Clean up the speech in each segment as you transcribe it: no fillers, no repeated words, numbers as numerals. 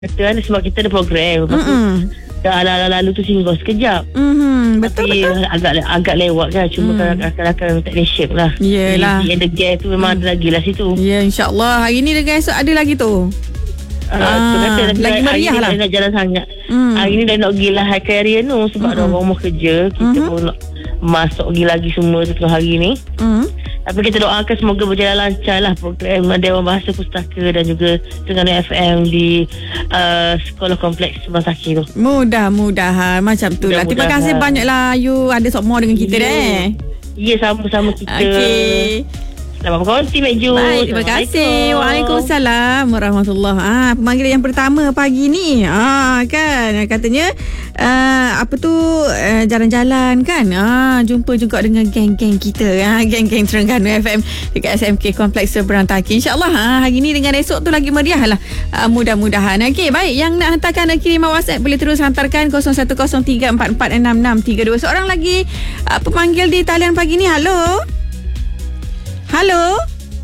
kata kan, sebab kita ada program. Dah lalu tu singgah sekejap. Betul. Agak lewat kan. Cuma kadang-kadang tak ada shape lah. Yelah. Yang ada gas tu memang ada lagi lah situ. Ya, insyaAllah. Hari ni dengan esok ada lagi tu. Lagi meriah lah. Hari ni dah nak jalan sangat. Hari ni dah nak pergi lah high career tu. Sebab dah rumah kerja. Kita pun nak masuk pergi lagi semua tengah hari ni. Tapi kita doakan semoga berjalan lancar lah program Dewan Bahasa Pustaka dan juga Terengganu FM di Sekolah Kompleks Subang Saki tu. Mudah-mudahan macam tu lah. Terima kasih banyaklah you ada sokmo dengan kita Ya, sama-sama kita. Okey. Selamat berkongsi, Mek Ju. Baik, terima kasih. Waalaikumsalam warahmatullahi. Pemanggilan yang pertama pagi ni. Kan katanya jalan-jalan kan. Jumpa juga dengan geng-geng kita. Geng-geng Terengganu FM dekat SMK Kompleks Seberang Taki. InsyaAllah hari ni dengan esok tu lagi meriah lah. Mudah-mudahan. Okey, baik. Yang nak hantarkan kiriman WhatsApp boleh terus hantarkan 0103446632. Seorang lagi pemanggil di talian pagi ni. Halo.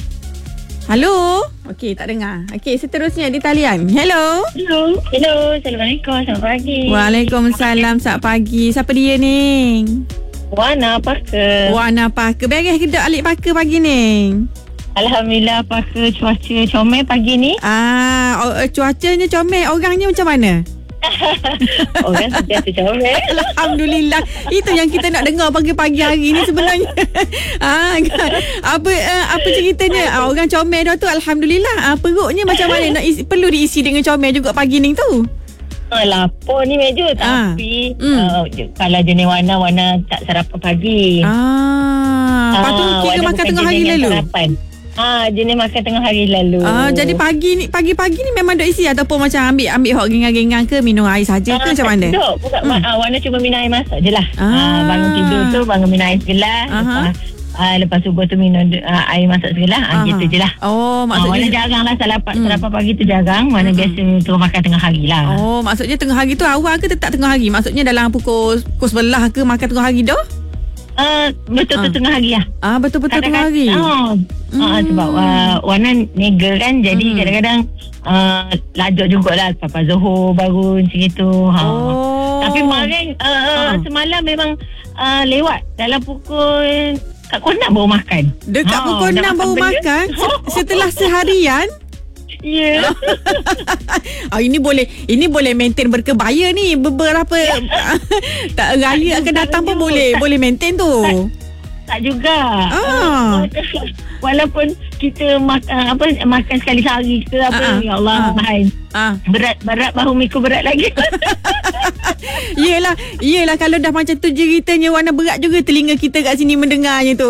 Okey, tak dengar. Okey, seterusnya di talian. Hello. Assalamualaikum. Selamat pagi. Waalaikumsalam. Selamat pagi. Siapa dia ni? Wana Parker. Beres ke tak alik Parker pagi ni? Alhamdulillah Parker, cuaca comel pagi ni. Cuacanya comel. Orangnya macam mana? Orang sentiasa comel. Alhamdulillah. Itu yang kita nak dengar pagi-pagi hari ni sebenarnya. Apa ceritanya? Orang comel dah tu, alhamdulillah. Perutnya macam mana? Perlu diisi dengan comel juga pagi ni tu. Lapar ni Meja. Tapi kalau jenis Wana tak sarapan pagi. Lepas tu kira makan tengah hari lalu. Jenis makan tengah hari lalu. Jadi pagi-pagi ni memang duk isi ataupun macam ambil hot ringan-ringan ke, minum air saja ke macam mana? Bukan. Wana cuma minum air masak je lah. Bangun tidur tu bangun minum air segelas. Lepas subuh tu minum air masak segelas. Gitu je lah. Maksudnya Wana jarang lah sarapan pagi tu jarang. Wana biasa terus makan tengah hari lah. Maksudnya tengah hari tu awal ke tetap tengah hari? Maksudnya dalam pukul 11 ke makan tengah hari dah? Betul-betul tengah hari lah. Betul-betul tengah hari. Sebab Wana nega kan. Jadi kadang-kadang lajak juga lah Papa Zohor baru macam itu. Tapi kemarin semalam memang lewat dalam pukul kat pukul 6 baru makan. Dekat pukul 6 baru makan? Setelah seharian? Ya. Ini boleh maintain berkebaya ni. Beberapa tak raya akan datang pun boleh maintain tu. Tak juga. Walaupun kita makan sekali sehari ke apa, ya Allah, berat bahu mikul berat lagi. Yelah kalau dah macam tu ceritanya, Wana berat juga telinga kita kat sini mendengarnya tu.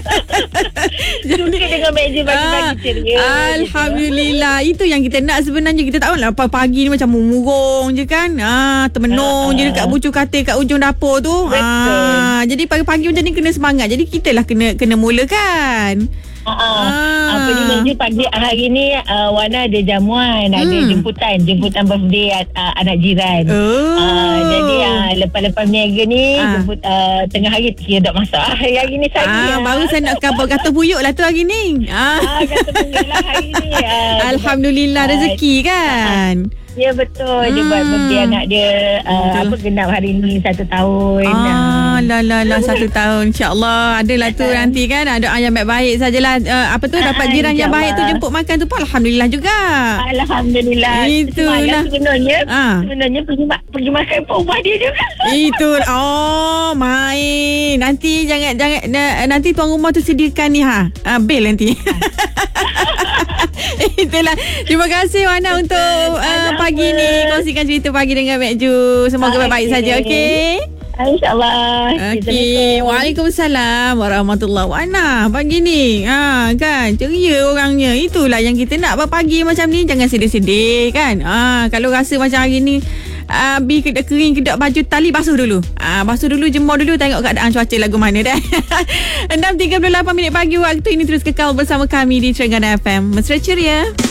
Suka dengan meja bagi-bagi ceria. Alhamdulillah. Itu yang kita nak sebenarnya. Kita tak nak pagi ni macam murung je kan. Termenung je dekat bucu katil kat ujung dapur tu. Jadi pagi-pagi macam ni kena semangat. Jadi kita lah kena mulakan. Apa ni Meja pagi hari ni Wana ada jamuan, ada jemputan birthday anak jiran. Jadi lepas-lepas niaga ni jemput tengah hari kira tak masak. Hari ni saya baru saya nak kata buyuk lah tu hari ni. Kata buyuk lah hari ni. Alhamdulillah rezeki kan. Ya betul. Dia buat birthday anak dia genap hari ni 1 tahun. 1 tahun. InsyaAllah adalah tu nanti kan. Doa yang baik-baik sajalah. Dapat jiran yang baik tu jemput makan tu pun alhamdulillah juga. Alhamdulillah. Itulah sebenarnya pergi makan pun rumah dia juga. Itu main. Nanti jangan nanti tuan rumah tu sediakan ni bil nanti. Itulah. Terima kasih Wana untuk pagi ni kongsikan cerita pagi dengan Mek Ju. Semoga baik-baik saja. Okey. InsyaAllah. Okey. Waalaikumsalam warahmatullahi. Wana pagi ni kan ceria orangnya. Itulah yang kita nak pagi macam ni. Jangan sedih-sedih kan. Kalau rasa macam hari ni habis kering kedap baju tali, basuh dulu. Jemur dulu, tengok keadaan cuaca lagu mana dah. 6.38 minit pagi waktu ini. Terus kekal bersama kami di Terengganu FM. Mesra ceria.